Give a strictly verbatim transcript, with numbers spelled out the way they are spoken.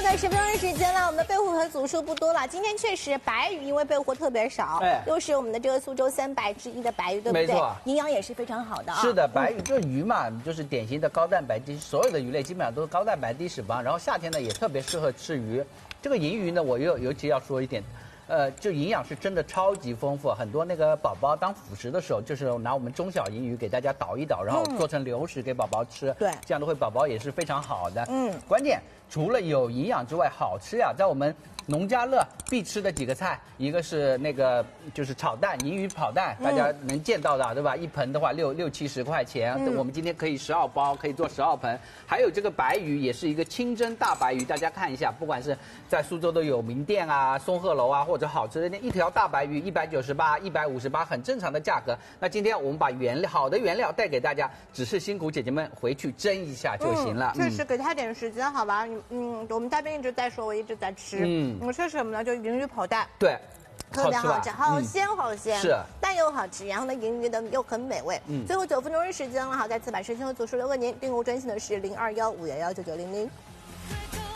在十分钟的时间了，我们的备货盒组数不多了。今天确实白鱼因为备货特别少， 哎， 又是我们的这个苏州三百之一的白鱼，对不对？ 没错， 营养也是非常好的啊。 是的，白鱼就是鱼嘛，就是典型的高蛋白低，所有的鱼类基本上都是高蛋白低脂肪，然后夏天呢也特别适合吃鱼。这个银鱼呢，我又尤其要说一点。呃，就营养是真的超级丰富，很多那个宝宝当辅食的时候，就是拿我们中小银鱼给大家捣一捣，然后做成流食给宝宝吃， 对、 嗯，这样的话宝宝也是非常好的。 嗯， 关键除了有营养之外，好吃呀，在我们农家乐必吃的几个菜，一个是那个就是炒蛋，银鱼炒蛋，大家能见到的，嗯、对吧？一盆的话六六七十块钱，嗯、我们今天可以十二包，可以做十二盆。还有这个白鱼，也是一个清蒸大白鱼，大家看一下，不管是在苏州的有名店啊、松鹤楼啊，或者好吃的店，一条大白鱼一百九十八、一百五十八，很正常的价格。那今天我们把原料好的原料带给大家，只是辛苦姐姐们回去蒸一下就行了。 确实，给他点时间，好吧？嗯，我们嘉宾一直在说，我一直在吃。嗯，我吃什么呢？就银鱼跑蛋。 对。 特别好吃，好鲜好鲜， 是蛋又好吃，然后呢，银鱼的又很美味。嗯，最后九分钟的时间了，好，再次把时间和组数留给您，订购专线的是零二幺五幺幺九九零零。